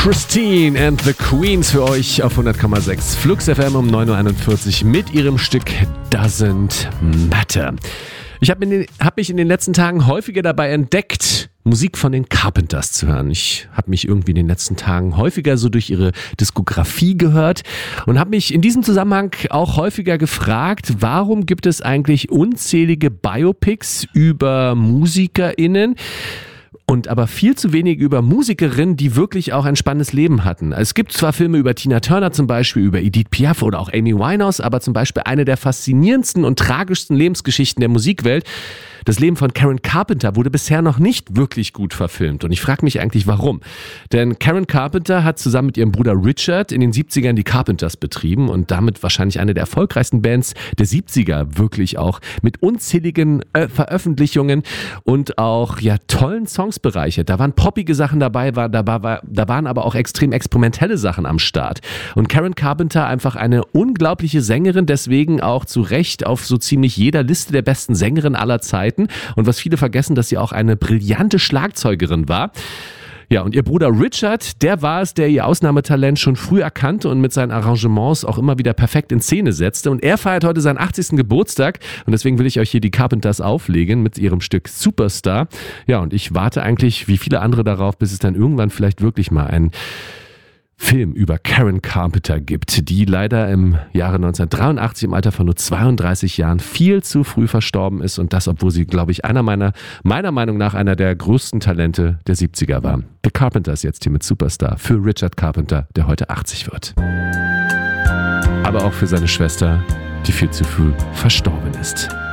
Christine and the Queens für euch auf 100,6 Flux FM um 9.41 Uhr mit ihrem Stück Doesn't Matter. Ich habe mich in den letzten Tagen häufiger dabei entdeckt, Musik von den Carpenters zu hören. Ich habe mich irgendwie in den letzten Tagen häufiger so durch ihre Diskografie gehört und habe mich in diesem Zusammenhang auch häufiger gefragt, warum gibt es eigentlich unzählige Biopics über MusikerInnen und aber viel zu wenig über Musikerinnen, die wirklich auch ein spannendes Leben hatten. Es gibt zwar Filme über Tina Turner zum Beispiel, über Edith Piaf oder auch Amy Winehouse, aber zum Beispiel eine der faszinierendsten und tragischsten Lebensgeschichten der Musikwelt, das Leben von Karen Carpenter, wurde bisher noch nicht wirklich gut verfilmt. Und ich frage mich eigentlich, warum. Denn Karen Carpenter hat zusammen mit ihrem Bruder Richard in den 70ern die Carpenters betrieben und damit wahrscheinlich eine der erfolgreichsten Bands der 70er, wirklich auch mit unzähligen Veröffentlichungen und auch tollen Songs bereichert. Da waren poppige Sachen dabei, da waren aber auch extrem experimentelle Sachen am Start. Und Karen Carpenter einfach eine unglaubliche Sängerin, deswegen auch zu Recht auf so ziemlich jeder Liste der besten Sängerinnen aller Zeiten. Und was viele vergessen, dass sie auch eine brillante Schlagzeugerin war. Ja, und ihr Bruder Richard, der war es, der ihr Ausnahmetalent schon früh erkannte und mit seinen Arrangements auch immer wieder perfekt in Szene setzte. Und er feiert heute seinen 80. Geburtstag und deswegen will ich euch hier die Carpenters auflegen mit ihrem Stück Superstar. Ja, und ich warte eigentlich wie viele andere darauf, bis es dann irgendwann vielleicht wirklich mal einen Film über Karen Carpenter gibt, die leider im Jahre 1983 im Alter von nur 32 Jahren viel zu früh verstorben ist und das, obwohl sie, glaube ich, meiner Meinung nach einer der größten Talente der 70er war. The Carpenters jetzt hier mit Superstar für Richard Carpenter, der heute 80 wird. Aber auch für seine Schwester, die viel zu früh verstorben ist.